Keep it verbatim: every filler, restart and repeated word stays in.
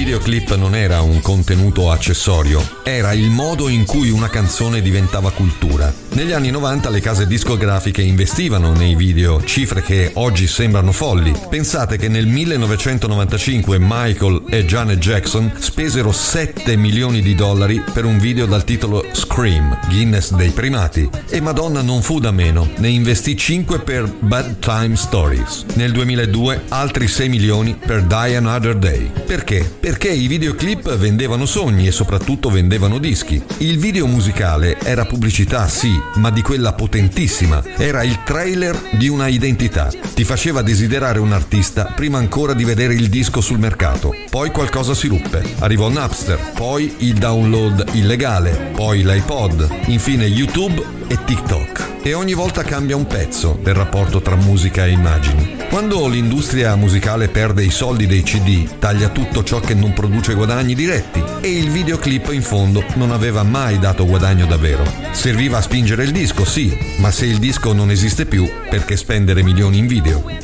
videoclip non era un contenuto accessorio, era il modo in cui una canzone diventava cultura. Negli anni novanta le case discografiche investivano nei video, cifre che oggi sembrano folli. Pensate che nel millenovecentonovantacinque Michael e Janet Jackson spesero sette milioni di dollari per un video dal titolo Scream, Guinness dei primati, e Madonna non fu da meno, ne investì cinque per Bad Time Stories. Nel duemiladue altri sei milioni per Die Another Day. Perché? Perché i videoclip vendevano sogni e soprattutto vendevano dischi. Il video musicale era pubblicità, sì, ma di quella potentissima. Era il trailer di una identità. Ti faceva desiderare un artista prima ancora di vedere il disco sul mercato. Poi qualcosa si ruppe. Arrivò Napster, poi il download illegale, poi l'iPod, infine YouTube e TikTok. E ogni volta cambia un pezzo del rapporto tra musica e immagini. Quando l'industria musicale perde i soldi dei C D, taglia tutto ciò che non produce guadagni diretti, e il videoclip in fondo non aveva mai dato guadagno davvero. Serviva a spingere il disco, sì, ma se il disco non esiste più, perché spendere milioni in video?